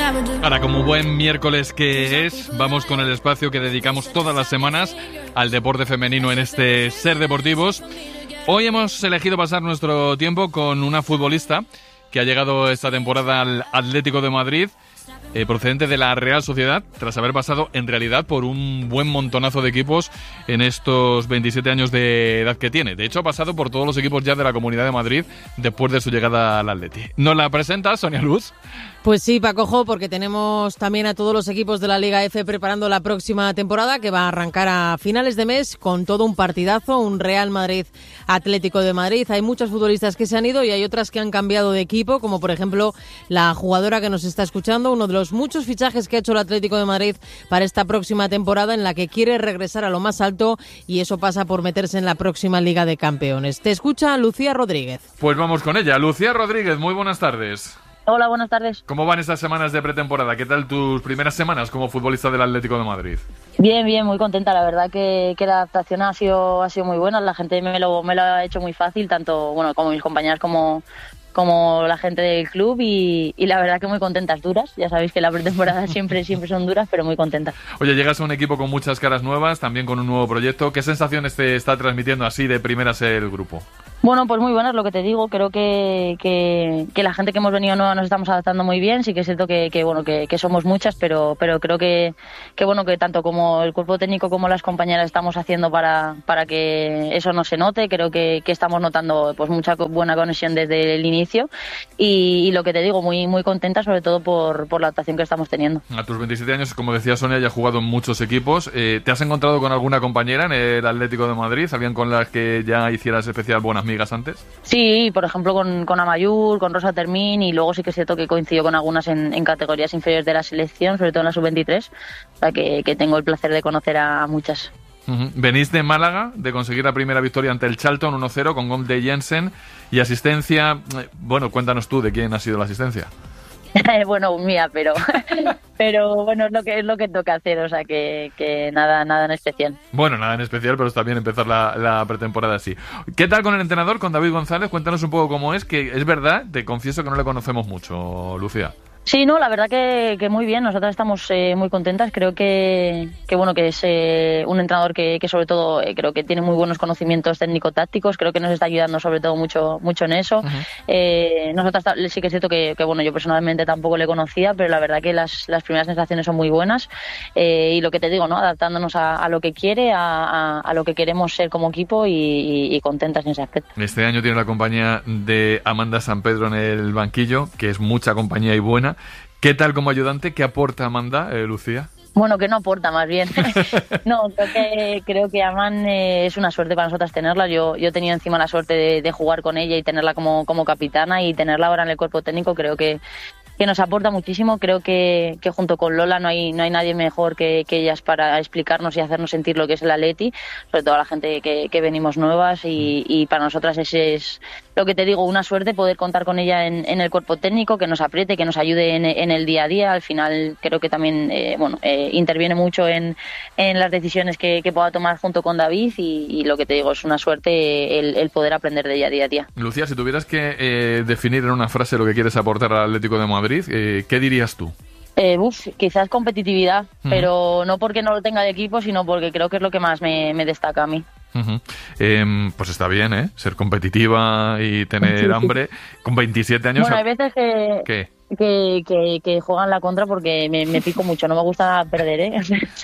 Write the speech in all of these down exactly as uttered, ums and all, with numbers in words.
Ahora, como buen miércoles que es, vamos con el espacio que dedicamos todas las semanas al deporte femenino en este Ser Deportivos. Hoy hemos elegido pasar nuestro tiempo con una futbolista que ha llegado esta temporada al Atlético de Madrid, eh, procedente de la Real Sociedad, tras haber pasado en realidad por un buen montonazo de equipos en estos veintisiete años de edad que tiene. De hecho, ha pasado por todos los equipos ya de la Comunidad de Madrid después de su llegada al Atleti. ¿Nos la presenta Sonia Luz? Pues sí, Pacojo, porque tenemos también a todos los equipos de la Liga F preparando la próxima temporada, que va a arrancar a finales de mes con todo un partidazo, un Real Madrid Atlético de Madrid. Hay muchos futbolistas que se han ido y hay otras que han cambiado de equipo, como por ejemplo la jugadora que nos está escuchando, uno de los muchos fichajes que ha hecho el Atlético de Madrid para esta próxima temporada, en la que quiere regresar a lo más alto, y eso pasa por meterse en la próxima Liga de Campeones. Te escucha Lucía Rodríguez. Pues vamos con ella. Lucía Rodríguez, muy buenas tardes. Hola, buenas tardes. ¿Cómo van estas semanas de pretemporada? ¿Qué tal tus primeras semanas como futbolista del Atlético de Madrid? Bien, bien, muy contenta. La verdad que, que la adaptación ha sido, ha sido muy buena. La gente me lo, me lo ha hecho muy fácil, tanto bueno como mis compañeras como, como la gente del club, y, y la verdad que muy contentas, duras. Ya sabéis que la pretemporada siempre, siempre son duras, pero muy contentas. Oye, llegas a un equipo con muchas caras nuevas, también con un nuevo proyecto. ¿Qué sensaciones te está transmitiendo así de primeras el grupo? Bueno, pues muy buenas, lo que te digo. Creo que, que, que la gente que hemos venido nueva nos estamos adaptando muy bien. Sí que es cierto que, que bueno que, que somos muchas, pero pero creo que, que bueno que tanto como el cuerpo técnico como las compañeras estamos haciendo para, para que eso no se note. Creo que, que estamos notando pues mucha buena conexión desde el inicio, y, y lo que te digo, muy muy contenta, sobre todo por, por la adaptación que estamos teniendo. A tus veintisiete años, como decía Sonia, ya has jugado en muchos equipos. Eh, ¿Te has encontrado con alguna compañera en el Atlético de Madrid? ¿Alguien con la que ya hicieras especial buenas migas antes? Sí, por ejemplo con, con Amayur, con Rosa Termín, y luego sí que es cierto que coincido con algunas en, en categorías inferiores de la selección, sobre todo en la sub veintitrés, o sea que, que tengo el placer de conocer a muchas. Uh-huh. Venís de Málaga, de conseguir la primera victoria ante el Charlton uno cero con gol de Jensen y asistencia. Bueno, cuéntanos tú de quién ha sido la asistencia. Bueno, mía, pero pero bueno, es lo que es lo que toca hacer, o sea que, que nada nada en especial. Bueno, nada en especial, pero está bien empezar la, la pretemporada así. ¿Qué tal con el entrenador, con David González? Cuéntanos un poco cómo es, que es verdad, te confieso que no le conocemos mucho, Lucía. Sí, no, la verdad que, que muy bien. Nosotras estamos eh, muy contentas. Creo que, que bueno que es eh, un entrenador que, que sobre todo eh, creo que tiene muy buenos conocimientos técnico-tácticos. Creo que nos está ayudando sobre todo mucho mucho en eso. Uh-huh. Eh, nosotras sí que es cierto que, que bueno yo personalmente tampoco le conocía, pero la verdad que las, las primeras sensaciones son muy buenas. Eh, y lo que te digo, ¿no? Adaptándonos a, a lo que quiere, a, a, a lo que queremos ser como equipo, y, y, y contentas en ese aspecto. Este año tiene la compañía de Amanda San Pedro en el banquillo, que es mucha compañía y buena. ¿Qué tal como ayudante? ¿Qué aporta Amanda, eh, Lucía? Bueno, que no aporta, más bien. No, creo que creo que Aman eh, es una suerte para nosotras tenerla. Yo yo he tenido encima la suerte de, de jugar con ella y tenerla como, como capitana, y tenerla ahora en el cuerpo técnico creo que que nos aporta muchísimo. Creo que, que junto con Lola no hay no hay nadie mejor que, que ellas para explicarnos y hacernos sentir lo que es el Atleti, sobre todo a la gente que, que venimos nuevas, y, y para nosotras ese es lo que te digo, una suerte poder contar con ella en, en el cuerpo técnico, que nos apriete, que nos ayude en, en el día a día. Al final creo que también eh, bueno eh, interviene mucho en, en las decisiones que, que pueda tomar junto con David, y, y lo que te digo, es una suerte el, el poder aprender de ella día a día. Lucía, si tuvieras que eh, definir en una frase lo que quieres aportar al Atlético de Madrid, eh, ¿qué dirías tú? Eh, uf, quizás competitividad, uh-huh. Pero no porque no lo tenga de equipo, sino porque creo que es lo que más me, me destaca a mí. Uh-huh. Eh, pues está bien, ¿eh? Ser competitiva y tener sí, sí. hambre. Con veintisiete años... Bueno, hay veces que... ¿Qué? Que, que, que juegan la contra porque me, me pico mucho, no me gusta perder, ¿eh?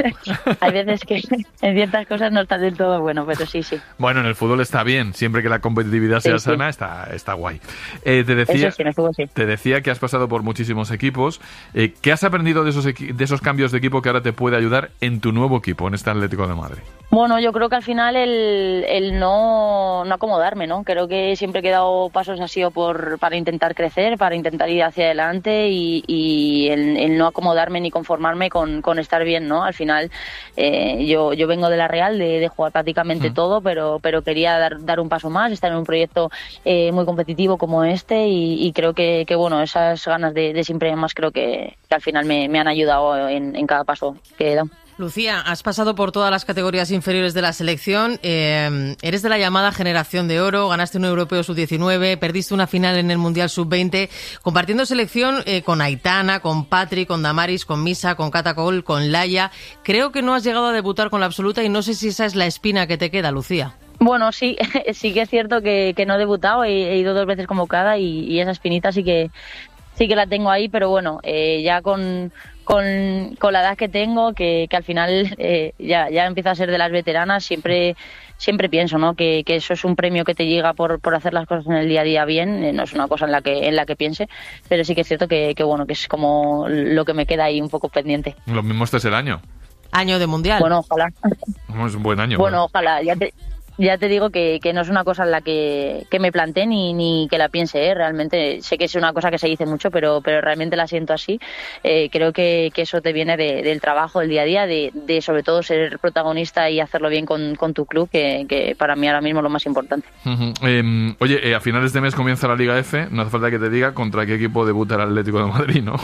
Hay veces que en ciertas cosas no está del todo bueno, pero sí, sí. Bueno, en el fútbol está bien, siempre que la competitividad sea sí, sana, sí. Está, está guay. Eh, te decía, Eso sí, en el fútbol sí. Te decía que has pasado por muchísimos equipos. Eh, ¿Qué has aprendido de esos, equi- de esos cambios de equipo que ahora te puede ayudar en tu nuevo equipo, en este Atlético de Madrid? Bueno, yo creo que al final el, el no, no acomodarme, ¿no? Creo que siempre que he dado pasos ha sido por, para intentar crecer, para intentar ir hacia adelante, y, y el, el no acomodarme ni conformarme con, con estar bien, ¿no? Al final eh, yo, yo vengo de la Real, de, de jugar prácticamente uh-huh. todo, pero, pero quería dar, dar un paso más, estar en un proyecto eh, muy competitivo como este, y, y creo que, que, bueno, esas ganas de, de siempre más creo que, que al final me, me han ayudado en, en cada paso que he dado. Lucía, has pasado por todas las categorías inferiores de la selección, eh, eres de la llamada generación de oro, ganaste un europeo sub diecinueve, perdiste una final en el Mundial sub veinte, compartiendo selección eh, con Aitana, con Patri, con Damaris, con Misa, con Cata Cole, con Laia. Creo que no has llegado a debutar con la absoluta y no sé si esa es la espina que te queda, Lucía. Bueno, sí, sí que es cierto que, que no he debutado, he, he ido dos veces convocada y, y esa espinita sí que sí que la tengo ahí, pero bueno, eh, ya con, con, con la edad que tengo, que, que al final eh, ya, ya empiezo a ser de las veteranas, siempre siempre pienso, ¿no? que, que eso es un premio que te llega por, por hacer las cosas en el día a día bien, eh, no es una cosa en la que en la que piense, pero sí que es cierto que, que bueno, que es como lo que me queda ahí un poco pendiente. Lo mismo este es el año. Año de Mundial. Bueno, ojalá. Es un buen año. Bueno, bueno. ojalá, ya te... Ya te digo que, que no es una cosa en la que, que me planteé ni, ni que la piense, ¿eh? Realmente sé que es una cosa que se dice mucho, pero, pero realmente la siento así. Eh, creo que, que eso te viene de, del trabajo, del día a día, de, de sobre todo ser protagonista y hacerlo bien con, con tu club, que, que para mí ahora mismo es lo más importante. Uh-huh. Eh, oye, eh, a finales de mes comienza la Liga F, no hace falta que te diga contra qué equipo debuta el Atlético de Madrid, ¿no?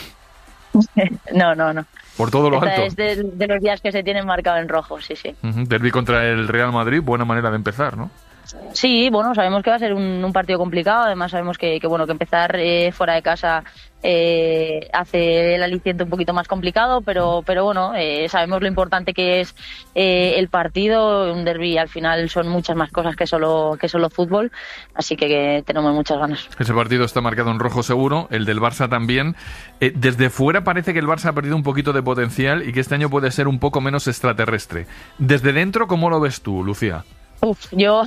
No, no, no. Por todo lo Esta alto. Es de, de los días que se tienen marcado en rojo, sí, sí. Uh-huh. Derbi contra el Real Madrid, buena manera de empezar, ¿no? Sí, bueno, sabemos que va a ser un, un partido complicado, además sabemos que, que bueno, que empezar eh, fuera de casa eh, hace el aliciente un poquito más complicado, pero pero bueno, eh, sabemos lo importante que es eh, el partido, un derbi al final son muchas más cosas que solo que solo fútbol, así que, que tenemos muchas ganas. Ese partido está marcado en rojo seguro, el del Barça también. Eh, desde fuera parece que el Barça ha perdido un poquito de potencial y que este año puede ser un poco menos extraterrestre. Desde dentro, ¿cómo lo ves tú, Lucía? Uf, yo,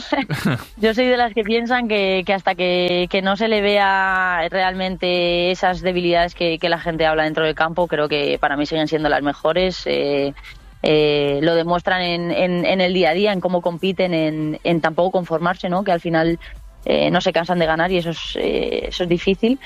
yo soy de las que piensan que, que hasta que, que no se le vea realmente esas debilidades que, que la gente habla dentro del campo, creo que para mí siguen siendo las mejores. Eh, eh, lo demuestran en, en, en el día a día, en cómo compiten, en, en tampoco conformarse, ¿no? Que al final eh, no se cansan de ganar y eso es, eh, eso es difícil.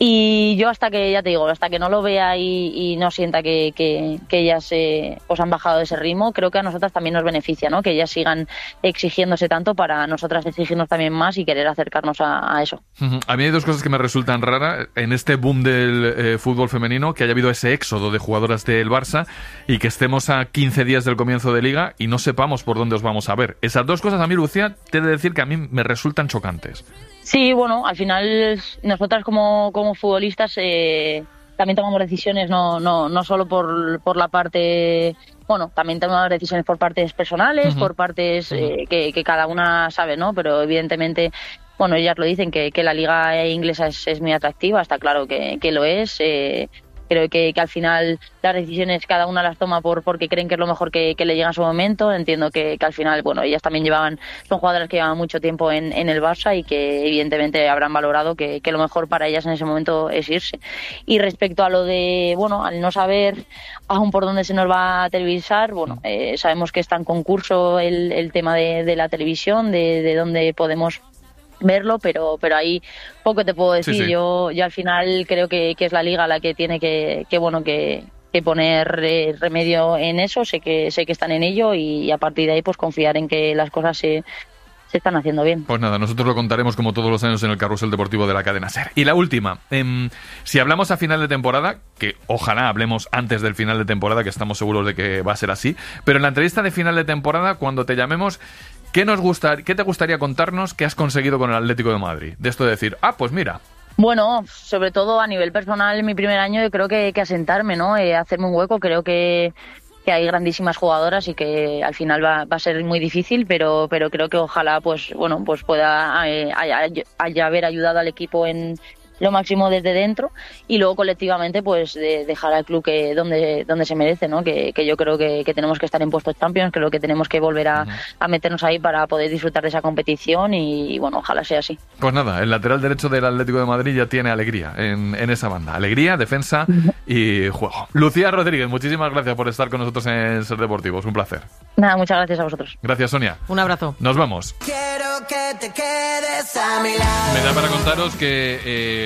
Y yo hasta que, ya te digo, hasta que no lo vea y, y no sienta que, que, que ellas eh, pues han bajado de ese ritmo, creo que a nosotras también nos beneficia, ¿no? Que ellas sigan exigiéndose tanto para nosotras exigirnos también más y querer acercarnos a, a eso. Uh-huh. A mí hay dos cosas que me resultan raras en este boom del eh, fútbol femenino, que haya habido ese éxodo de jugadoras del Barça y que estemos a quince días del comienzo de Liga y no sepamos por dónde os vamos a ver. Esas dos cosas a mí, Lucía, te he de decir que a mí me resultan chocantes. Sí, bueno, al final nosotras como, como futbolistas eh, también tomamos decisiones, no, no, no solo por, por la parte, bueno, también tomamos decisiones por partes personales, uh-huh. por partes eh, que, que cada una sabe, ¿no? Pero evidentemente, bueno, ellas lo dicen, que, que la liga inglesa es, es muy atractiva, está claro que, que lo es. Eh, Creo que, que al final las decisiones cada una las toma por porque creen que es lo mejor que, que le llega a su momento. Entiendo que, que al final, bueno, ellas también llevaban, son jugadoras que llevaban mucho tiempo en, en el Barça y que evidentemente habrán valorado que, que lo mejor para ellas en ese momento es irse. Y respecto a lo de, bueno, al no saber aún por dónde se nos va a televisar, bueno, eh, sabemos que está en concurso el, el tema de, de la televisión, de, de dónde podemos verlo, pero pero ahí poco te puedo decir. Sí, sí. Yo yo al final creo que, que es la liga la que tiene que, que bueno que, que poner eh, remedio en eso. Sé que sé que están en ello y, y a partir de ahí pues confiar en que las cosas se se están haciendo bien. Pues nada, nosotros lo contaremos como todos los años en el Carrusel Deportivo de la cadena SER. Y la última, eh, si hablamos a final de temporada, que ojalá hablemos antes del final de temporada, que estamos seguros de que va a ser así, pero en la entrevista de final de temporada, cuando te llamemos, ¿qué nos gusta, qué te gustaría contarnos que has conseguido con el Atlético de Madrid? De esto de decir, ah, pues mira. Bueno, sobre todo a nivel personal, en mi primer año yo creo que, que asentarme, ¿no? Eh, hacerme un hueco, creo que, que hay grandísimas jugadoras y que al final va, va a ser muy difícil, pero pero creo que ojalá pues bueno pues pueda eh, haya, haya haber ayudado al equipo en lo máximo desde dentro y luego colectivamente pues de dejar al club que donde donde se merece, ¿no? Que, que yo creo que, que tenemos que estar en puestos Champions, creo que tenemos que volver a, uh-huh. a meternos ahí para poder disfrutar de esa competición y, y bueno, ojalá sea así. Pues nada, el lateral derecho del Atlético de Madrid ya tiene alegría en, en esa banda, alegría, defensa uh-huh. y juego. Lucía Rodríguez, muchísimas gracias por estar con nosotros en Ser Deportivos, un placer. Nada, muchas gracias a vosotros. Gracias, Sonia. Un abrazo. Nos vamos. Quiero que te quedes a mi lado. Me da para contaros que eh,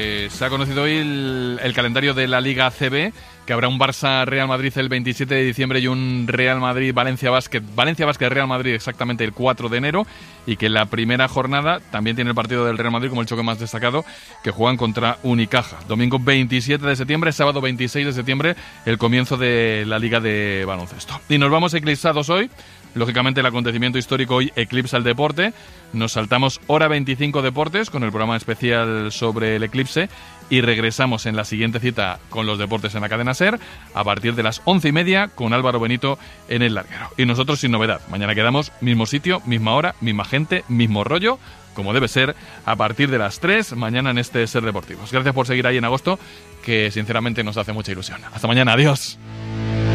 porque se ha conocido hoy el, el calendario de la Liga A C B, que habrá un Barça-Real Madrid el veintisiete de diciembre y un Real Madrid-Valencia Basket, Valencia Basket-Real Madrid exactamente el cuatro de enero, y que la primera jornada también tiene el partido del Real Madrid como el choque más destacado, que juegan contra Unicaja. Domingo veintisiete de septiembre, sábado veintiséis de septiembre, el comienzo de la Liga de Baloncesto. Y nos vamos eclipsados hoy. Lógicamente el acontecimiento histórico hoy eclipsa el deporte. Nos saltamos hora veinticinco deportes con el programa especial sobre el eclipse y regresamos en la siguiente cita con los deportes en la cadena SER a partir de las once y media con Álvaro Benito en el larguero. Y nosotros sin novedad. Mañana quedamos mismo sitio, misma hora, misma gente, mismo rollo, como debe ser, a partir de las tres mañana en este SER Deportivos. Gracias por seguir ahí en agosto, que sinceramente nos hace mucha ilusión. Hasta mañana, adiós.